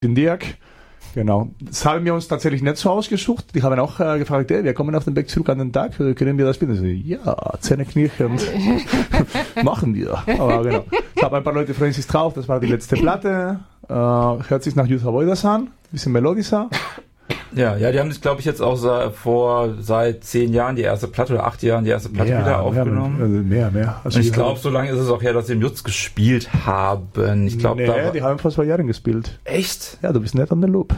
den Dirk. Genau. Das haben wir uns tatsächlich nicht so ausgesucht. Die haben auch gefragt, wir kommen auf den Weg zurück an den Tag, können wir das spielen? So, ja, Zähneknirschend. Machen wir. Aber genau. Ich habe ein paar Leute freuen sich drauf, das war die letzte Platte. Hört sich nach Jutha Voidas an, bisschen melodischer. Ja, die haben sich, glaube ich, jetzt auch seit 10 Jahren die erste Platte oder 8 Jahren die erste Platte wieder aufgenommen. Mehr. Also und ich glaube, so lange ist es auch her, dass sie im Jutz gespielt haben. Ich glaube, die haben vor 2 Jahren gespielt. Echt? Ja, du bist nicht on the loop.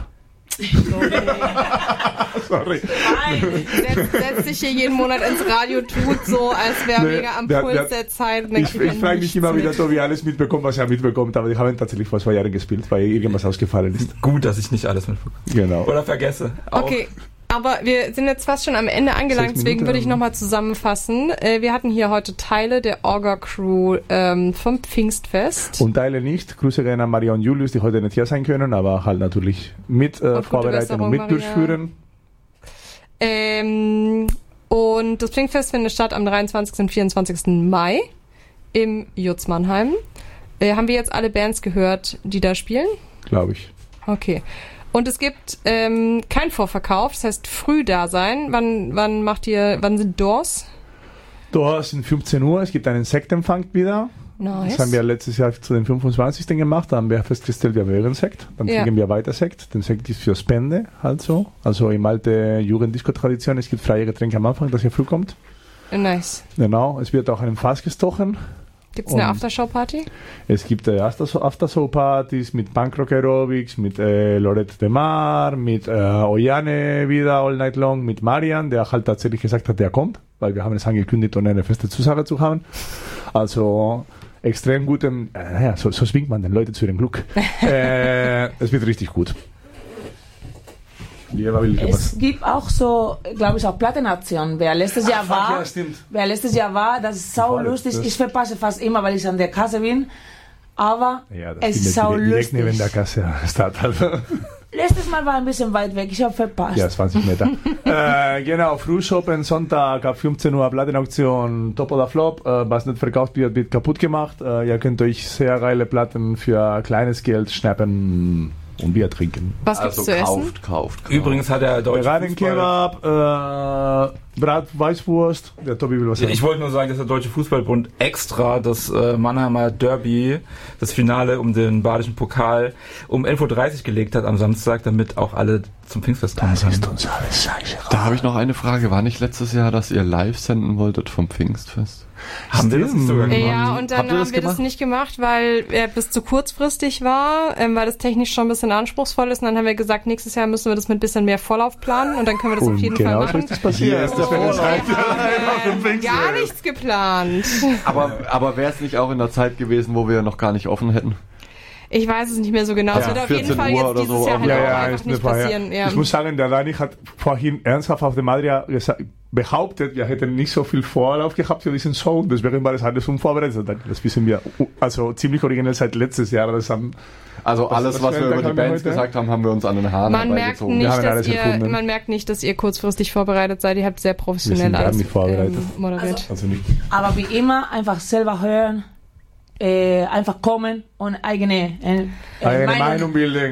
Sorry. Nein, setzt sich hier jeden Monat ins Radio, tut so, als wäre mega am Puls der Zeit. Ich frage mich immer wieder, so wie alles mitbekommt, was er mitbekommt, aber die haben tatsächlich vor 2 Jahren gespielt, weil irgendwas ausgefallen ist. Gut, dass ich nicht alles mitbekomme. Genau. Oder vergesse. Auch. Okay. Aber wir sind jetzt fast schon am Ende angelangt, deswegen würde ich nochmal zusammenfassen. Wir hatten hier heute Teile der Orga-Crew vom Pfingstfest. Und Teile nicht. Grüße gehen an Maria und Julius, die heute nicht hier sein können, aber halt natürlich mit vorbereiten und mit durchführen. Und das Pfingstfest findet statt am 23. und 24. Mai im Jutz Mannheim. Haben wir jetzt alle Bands gehört, die da spielen? Glaube ich. Okay. Und es gibt kein Vorverkauf, das heißt früh da sein. Wann sind Doors? Doors sind 15 Uhr, es gibt einen Sektempfang wieder. Nice. Das haben wir letztes Jahr zu den 25. gemacht, da haben wir festgestellt, wir wollen Sekt. Dann kriegen wir weiter Sekt. Den Sekt ist für Spende, halt so. Also im alte Jugenddisco-Tradition, es gibt freie Getränke am Anfang, dass ihr früh kommt. Nice. Genau, es wird auch ein Fass gestochen. Gibt es eine Aftershow-Party? Es gibt Aftershow-Partys mit Punkrock-Aerobics, mit Lorette de Mar, mit Oyane wieder all night long, mit Marian, der halt tatsächlich gesagt hat, der kommt, weil wir haben es angekündigt, ohne eine feste Zusage zu haben. Also extrem gutem, so zwingt man den Leute zu ihrem Glück. Es wird richtig gut. Es gibt auch so, glaube ich, auch Plattenaktionen. Wer letztes Jahr war, das ist sau lustig. Ich verpasse fast immer, weil ich an der Kasse bin. Aber es ist sau lustig. Direkt neben der Kasse. Letztes Mal war ein bisschen weit weg, ich habe verpasst. Ja, 20 Meter. Genau, Frühshoppen, Sonntag ab 15 Uhr Plattenauktion, Top oder Flop. Was nicht verkauft wird, wird kaputt gemacht. Ihr könnt euch sehr geile Platten für kleines Geld schnappen. Und Bier trinken. Was gibt's zu essen? Kauft. Übrigens hat der deutsche Kebab, Brat, Weißwurst. Der Tobi will was sagen. Ich wollte nur sagen, dass der Deutsche Fußballbund extra das Mannheimer Derby, das Finale um den badischen Pokal, um 11.30 Uhr gelegt hat am Samstag, damit auch alle zum Pfingstfest kommen können. Das ist uns alles scheiße. Da habe ich noch eine Frage. War nicht letztes Jahr, dass ihr live senden wolltet vom Pfingstfest? Haben wir das nicht sogar gemacht? Ja, und dann haben wir das nicht gemacht, weil er bis zu kurzfristig war, weil das technisch schon ein bisschen anspruchsvoll ist. Und dann haben wir gesagt, nächstes Jahr müssen wir das mit ein bisschen mehr Vorlauf planen und dann können wir das auf jeden Fall machen. Genau, so ist das passiert. Gar nichts geplant. Aber wäre es nicht auch in der Zeit gewesen, wo wir noch gar nicht offen hätten? Ich weiß es nicht mehr so genau. Es wird auf jeden Fall jetzt dieses Jahr halt auch einfach nicht passieren. Ja. Ich muss sagen, der Dani hat vorhin ernsthaft auf dem Adria behauptet, wir hätten nicht so viel Vorlauf gehabt für diesen Song, deswegen war das alles unvorbereitet. Das wissen wir, also ziemlich originell seit letztes Jahr. Also alles, was wir über die Bands gesagt haben, haben wir uns an den Haaren herbeigezogen. Man merkt nicht, dass ihr kurzfristig vorbereitet seid. Ihr habt sehr professionell alles moderiert. Also nicht. Aber wie immer, einfach selber hören. Einfach kommen und eigene Meinung bilden.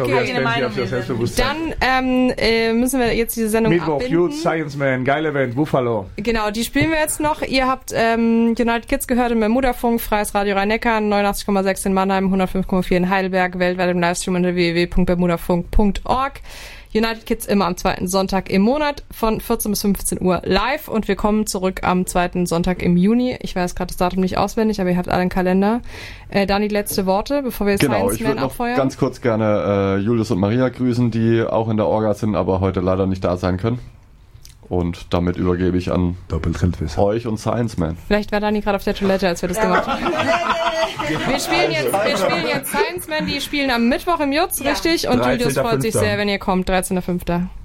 Dann müssen wir jetzt diese Sendung Mittwoch, abbinden. Youth, Science Man, geile Event, Buffalo. Genau, die spielen wir jetzt noch. Ihr habt United Kids gehört im Bermudafunk, Freies Radio Rhein-Neckar, 89,6 in Mannheim, 105,4 in Heidelberg, weltweit im Livestream unter www.bermudafunk.org. United Kids immer am 2. Sonntag im Monat von 14 bis 15 Uhr live und wir kommen zurück am 2. Sonntag im Juni. Ich weiß gerade das Datum nicht auswendig, aber ihr habt alle einen Kalender. Dani, letzte Worte, bevor wir Science Man abfeuern. Ich würde noch ganz kurz gerne Julius und Maria grüßen, die auch in der Orga sind, aber heute leider nicht da sein können. Und damit übergebe ich an euch und Science Man. Vielleicht war Dani gerade auf der Toilette, als wir das gemacht haben. Wir spielen jetzt Science Man, die spielen am Mittwoch im Jutz, richtig? Und Julius freut sich sehr, wenn ihr kommt, 13.05.